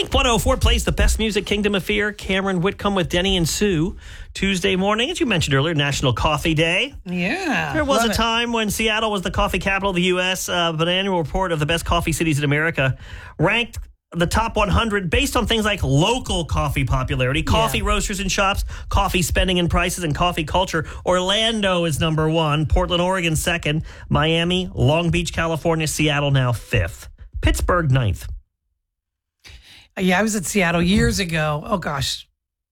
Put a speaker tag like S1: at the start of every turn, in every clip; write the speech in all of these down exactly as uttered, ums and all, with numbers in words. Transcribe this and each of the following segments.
S1: Wink one oh four plays the best music, Kingdom of Fear. Cameron Whitcomb with Denny and Sue. Tuesday morning, as you mentioned earlier, National Coffee Day.
S2: Yeah.
S1: There was
S2: love
S1: a
S2: it.
S1: time when Seattle was the coffee capital of the U S Uh, but an annual report of the best coffee cities in America ranked the top one hundred based on things like local coffee popularity, coffee
S2: Yeah.
S1: roasters and shops, coffee spending and prices, and coffee culture. Orlando is number one, Portland, Oregon second, Miami, Long Beach, California, Seattle now fifth, Pittsburgh ninth.
S2: Yeah, I was at Seattle years ago. Oh, gosh.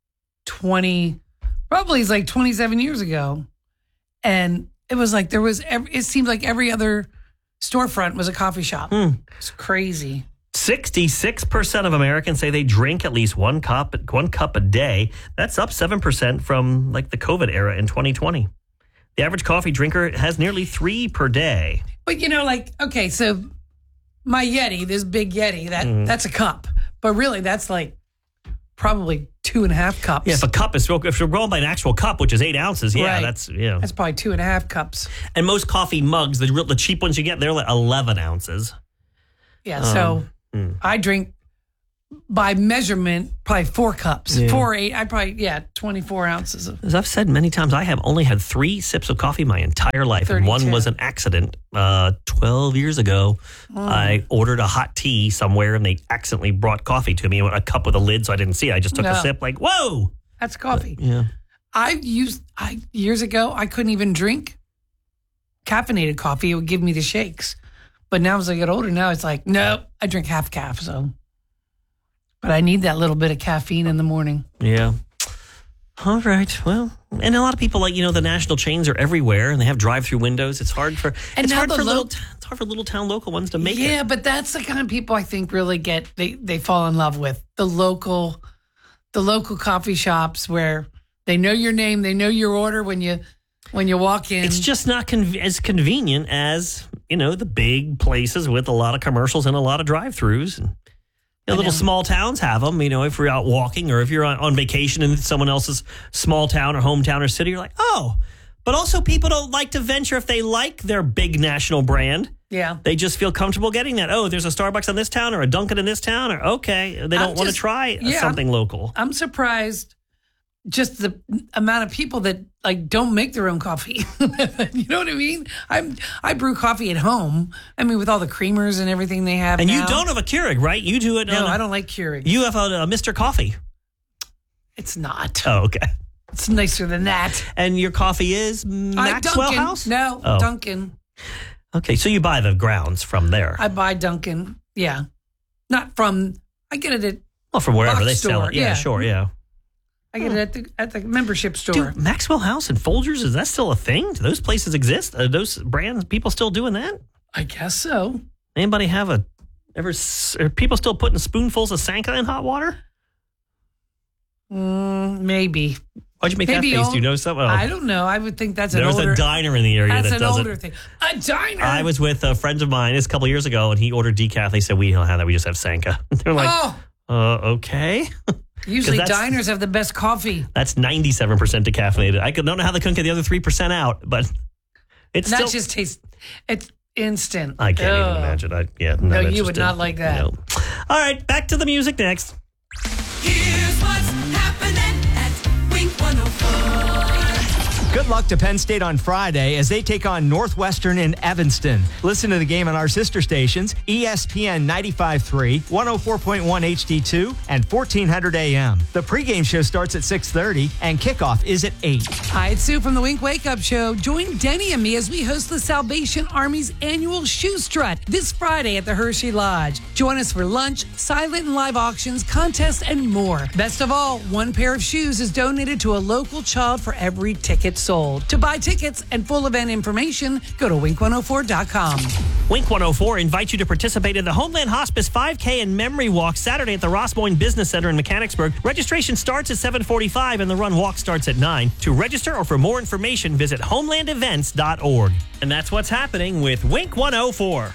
S2: twenty, probably it's like twenty-seven years ago. And it was like there was, every, it seemed like every other storefront was a coffee shop.
S1: Hmm.
S2: It's crazy.
S1: sixty-six percent of Americans say they drink at least one cup, one cup a day. That's up seven percent from like the COVID era in twenty twenty. The average coffee drinker has nearly three per day.
S2: But, you know, like, okay, so my Yeti, this big Yeti, that
S1: Mhm.
S2: that's a cup. But really, that's like probably two and a half cups.
S1: Yeah, if a cup is, if you're rolling by an actual cup, which is eight ounces, yeah,
S2: Right.
S1: that's, yeah.
S2: That's probably two and a half cups.
S1: And most coffee mugs, the real, the cheap ones you get, they're like eleven ounces.
S2: Yeah, so
S1: Um, mm.
S2: I drink by measurement probably four cups.
S1: Yeah.
S2: Four, eight, I probably, yeah, twenty-four ounces of.
S1: As I've said many times, I have only had three sips of coffee my entire life. And one
S2: thirty-two.
S1: was an accident. Uh, twelve years ago,
S2: Oh.
S1: I ordered a hot tea somewhere and they accidentally brought coffee to me. A cup with a lid, so I didn't see it. I just took a
S2: No.
S1: sip like, whoa.
S2: That's coffee.
S1: Yeah.
S2: I used, I years ago, I couldn't even drink caffeinated coffee. It would give me the shakes. But now as I get older, now it's like, no, I drink half calf. So, but I need that little bit of caffeine in the morning.
S1: Yeah. All right. Well, and a lot of people, like, you know, the national chains are everywhere and they have drive-through windows. It's hard for
S2: And
S1: it's
S2: now
S1: hard
S2: the
S1: for
S2: lo-
S1: little t- it's hard for little town local ones to make it.
S2: Yeah, but that's the kind of people I think really get they they fall in love with the local, the local coffee shops where they know your name, they know your order when you when you walk in.
S1: It's just not conv- as convenient as, you know, the big places with a lot of commercials and a lot of drive-throughs. And, you know, little
S2: know.
S1: small towns have them. You know, if you're out walking or if you're on, on vacation in someone else's small town or hometown or city, you're like, oh. But also people don't like to venture if they like their big national brand.
S2: yeah.
S1: They just feel comfortable getting that. Oh, there's a Starbucks in this town or a Dunkin' in this town, or okay. They don't
S2: I'm
S1: want to
S2: just-
S1: try
S2: yeah,
S1: something local.
S2: I'm surprised just the amount of people that like don't make their own coffee. You know what I mean? I'm I brew coffee at home. I mean, with all the creamers and everything they have.
S1: And
S2: now.
S1: you don't have a Keurig, right? You do it.
S2: No,
S1: on a-
S2: I don't like Keurig.
S1: You have a, a Mister Coffee.
S2: It's not.
S1: Oh, okay.
S2: It's nicer than that.
S1: And your coffee is
S2: I-
S1: Maxwell
S2: Dunkin'.
S1: House?
S2: No,
S1: Oh.
S2: Dunkin'.
S1: Okay, so you buy the grounds from there.
S2: I buy Dunkin'. Yeah, not from. I get it at.
S1: well, from wherever
S2: box
S1: they sell
S2: store,
S1: it. Yeah,
S2: yeah.
S1: sure, yeah.
S2: I get it at the at the membership store.
S1: Dude, Maxwell House and Folgers, is that still a thing? Do those places exist? Are those brands, people still doing that?
S2: I guess so.
S1: Anybody have a, ever, s- are people still putting spoonfuls of Sanka in hot water?
S2: Mm, maybe.
S1: Why'd you make
S2: Maybe
S1: that face?
S2: old-
S1: Do you know something? Oh,
S2: I don't know. I would think that's an
S1: there's
S2: older.
S1: a diner in the area
S2: that's
S1: that
S2: an
S1: does
S2: older
S1: it.
S2: thing. A diner.
S1: I was with a friend of mine this a couple years ago, and he ordered decaf. They said, we don't have that. We just have Sanka. They're like,
S2: oh,
S1: uh, okay.
S2: usually
S1: 'cause that's-
S2: diners have the best coffee.
S1: That's ninety-seven percent decaffeinated. I could, don't know how they couldn't get the other three percent out, but it's
S2: And that
S1: still...
S2: just tastes. It's instant.
S1: I can't even
S2: Ugh.
S1: imagine. I, yeah, not
S2: No, you
S1: interested.
S2: would not like that.
S1: No. All right, back to the music next.
S3: Here's what's happening at Wink one oh four.
S4: Good luck to Penn State on Friday as they take on Northwestern in Evanston. Listen to the game on our sister stations, E S P N ninety-five point three, one oh four point one H D two, and fourteen hundred A M. The pregame show starts at six thirty, and kickoff is at eight.
S2: Hi, it's Sue from the Wink Wake Up Show. Join Denny and me as we host the Salvation Army's annual Shoe Strut this Friday at the Hershey Lodge. Join us for lunch, silent and live auctions, contests, and more. Best of all, one pair of shoes is donated to a local child for every ticket sold. To buy tickets and full event information, go to wink one oh four dot com.
S1: Wink one oh four invites you to participate in the Homeland Hospice five K and Memory Walk Saturday at the Ross Boyne Business Center in Mechanicsburg. Registration starts at seven forty-five and the run walk starts at nine. To register or for more information, visit homeland events dot org. And that's what's happening with Wink one oh four.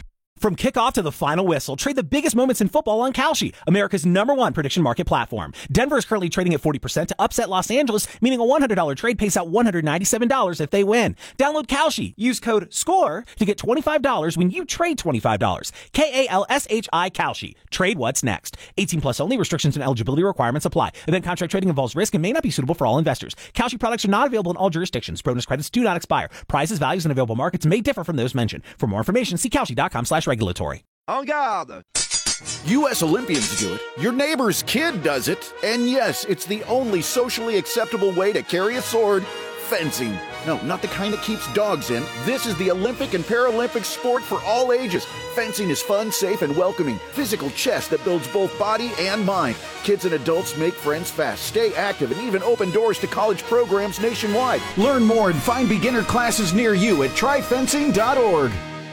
S5: From kickoff to the final whistle, trade the biggest moments in football on Kalshi, America's number one prediction market platform. Denver is currently trading at forty percent to upset Los Angeles, meaning a one hundred dollars trade pays out one hundred ninety-seven dollars if they win. Download Kalshi. Use code SCORE to get twenty-five dollars when you trade twenty-five dollars. K A L S H I Kalshi. Trade what's next. eighteen plus only. Restrictions and eligibility requirements apply. Event contract trading involves risk and may not be suitable for all investors. Kalshi products are not available in all jurisdictions. Bonus credits do not expire. Prices, values, and available markets may differ from those mentioned. For more information, see Kalshi.com slash regulatory.
S6: En garde! U S Olympians do it. Your neighbor's kid does it. And yes, it's the only socially acceptable way to carry a sword. Fencing. No, not the kind that keeps dogs in. This is the Olympic and Paralympic sport for all ages. Fencing is fun, safe, and welcoming. Physical chess that builds both body and mind. Kids and adults make friends fast, stay active, and even open doors to college programs nationwide. Learn more and find beginner classes near you at try fencing dot org.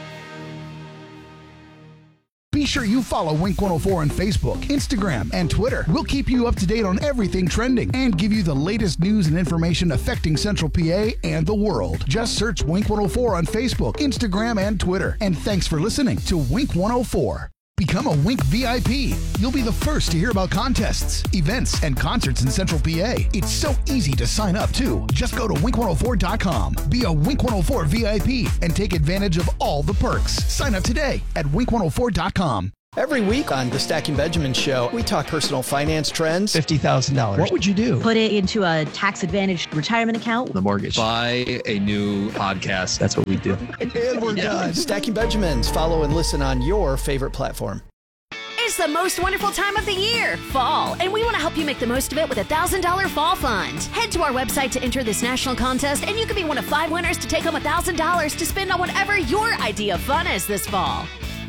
S7: Be sure you follow Wink one oh four on Facebook, Instagram, and Twitter. We'll keep you up to date on everything trending and give you the latest news and information affecting Central P A and the world. Just search Wink one oh four on Facebook, Instagram, and Twitter. And thanks for listening to Wink one oh four. Become a Wink V I P. You'll be the first to hear about contests, events, and concerts in Central P A. It's so easy to sign up, too. Just go to wink one oh four dot com. Be a Wink one oh four V I P and take advantage of all the perks. Sign up today at wink one oh four dot com.
S8: Every week on the Stacking Benjamin Show, we talk personal finance trends.
S9: fifty thousand dollars.
S8: What would you do?
S10: Put it into a tax-advantaged retirement account.
S9: The mortgage.
S11: Buy a new podcast.
S9: That's what we do.
S8: And we're done. Stacking Benjamins. Follow and listen on your favorite platform.
S12: It's the most wonderful time of the year, fall, and we want to help you make the most of it with a one thousand dollars Fall Fund. Head to our website to enter this national contest, and you can be one of five winners to take home one thousand dollars to spend on whatever your idea of fun is this fall.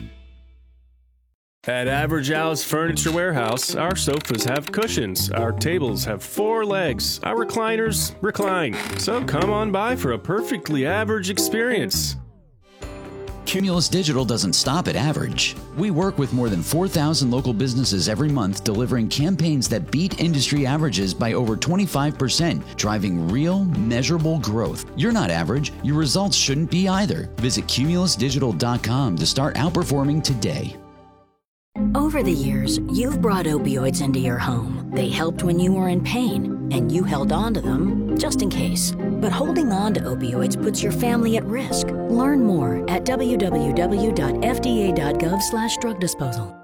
S13: At Average Al's Furniture Warehouse, our sofas have cushions, our tables have four legs, our recliners recline. So come on by for a perfectly average experience.
S14: Cumulus Digital doesn't stop at average. We work with more than four thousand local businesses every month, delivering campaigns that beat industry averages by over twenty-five percent, driving real, measurable growth. You're not average. Your results shouldn't be either. Visit cumulus digital dot com to start outperforming today.
S15: Over the years, you've brought opioids into your home. They helped when you were in pain, and you held on to them just in case. But holding on to opioids puts your family at risk. Learn more at w w w dot f d a dot gov slash drug disposal.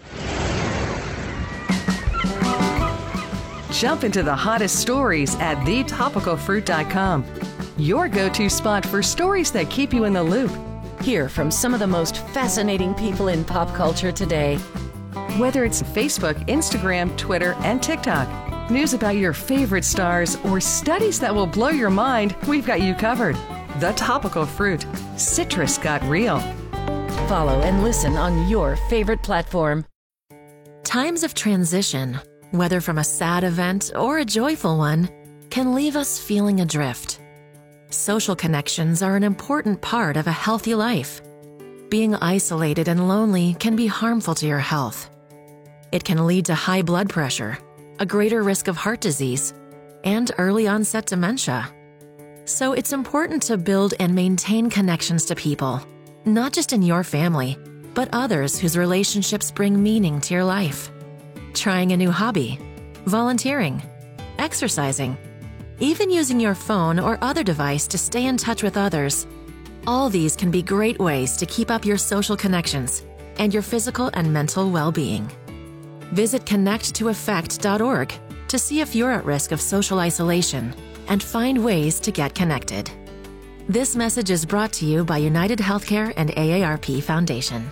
S16: Jump into the hottest stories at the topical fruit dot com. Your go-to spot for stories that keep you in the loop.
S17: Hear from some of the most fascinating people in pop culture today.
S16: Whether it's Facebook, Instagram, Twitter, and TikTok, news about your favorite stars, or studies that will blow your mind, we've got you covered. The Topical Fruit. Citrus got real.
S17: Follow and listen on your favorite platform.
S18: Times of transition, whether from a sad event or a joyful one, can leave us feeling adrift. Social connections are an important part of a healthy life. Being isolated and lonely can be harmful to your health. It can lead to high blood pressure, a greater risk of heart disease, and early onset dementia. So it's important to build and maintain connections to people, not just in your family, but others whose relationships bring meaning to your life. Trying a new hobby, volunteering, exercising, even using your phone or other device to stay in touch with others. All these can be great ways to keep up your social connections and your physical and mental well-being. Visit connect to effect dot org to see if you're at risk of social isolation and find ways to get connected. This message is brought to you by United Healthcare and A A R P Foundation.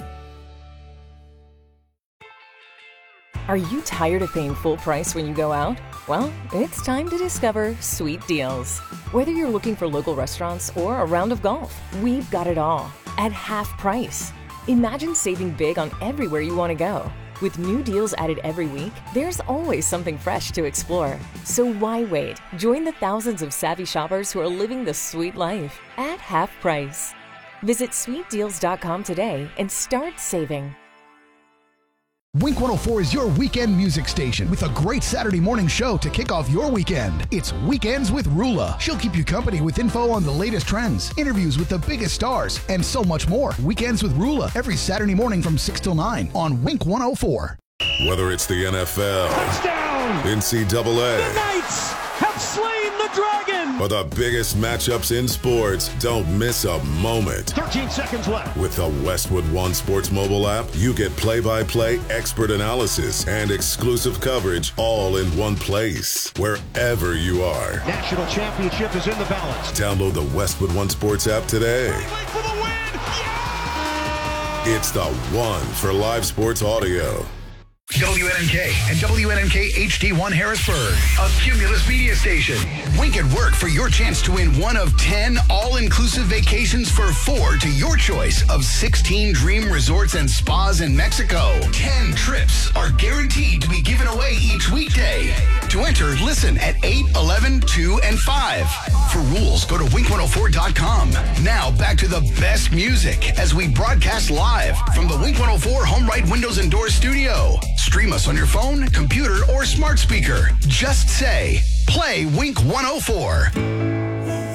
S17: Are you tired of paying full price when you go out? Well, it's time to discover Sweet Deals. Whether you're looking for local restaurants or a round of golf, we've got it all at half price. Imagine saving big on everywhere you want to go. With new deals added every week, there's always something fresh to explore. So why wait? Join the thousands of savvy shoppers who are living the sweet life at half price. Visit sweet deals dot com today and start saving.
S7: Wink one oh four is your weekend music station with a great Saturday morning show to kick off your weekend. It's Weekends with Rula. She'll keep you company with info on the latest trends, interviews with the biggest stars, and so much more. Weekends with Rula every Saturday morning from six till nine on Wink one oh four.
S9: Whether it's the N F L,
S19: touchdown,
S9: N C double A,
S19: the Knights have slain the dragon,
S9: or the biggest matchups in sports, don't miss a moment.
S19: thirteen seconds left.
S9: With the Westwood One Sports mobile app, you get play-by-play expert analysis and exclusive coverage all in one place, wherever you are.
S19: National championship is in the balance.
S9: Download the Westwood One Sports app today.
S19: For the win. Yeah!
S9: It's the one for live sports audio.
S7: W N N K and W N N K H D one Harrisburg, a Cumulus media station. Wink at Work for your chance to win one of ten all-inclusive vacations for four to your choice of sixteen dream resorts and spas in Mexico. ten trips are guaranteed to be given away each weekday. To enter, listen at eight, eleven, two, and five. For rules, go to wink one oh four dot com. Now back to the best music as we broadcast live from the Wink one oh four Home Right Windows and Doors studio. Stream us on your phone, computer, or smart speaker. Just say, play Wink one oh four.